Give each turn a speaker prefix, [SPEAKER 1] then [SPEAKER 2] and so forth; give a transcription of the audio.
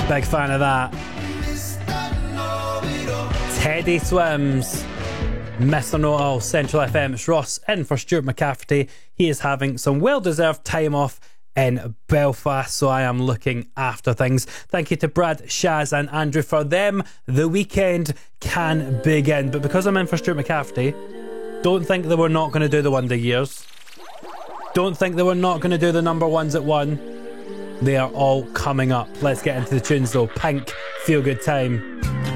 [SPEAKER 1] Big fan of that. Teddy Swims, Mr. Know-It-All, Central FM. It's Ross in for Stuart McCafferty. He is having some well-deserved time off in Belfast, so I am looking after things. Thank you to Brad, Shaz and Andrew. For them, the weekend can begin. But because I'm in for Stuart McCafferty, don't think that we're not going to do the Wonder Years. Don't think that we're not going to do the number ones at 1. They are all coming up. Let's get into the tunes though. Pink, Feel Good Time.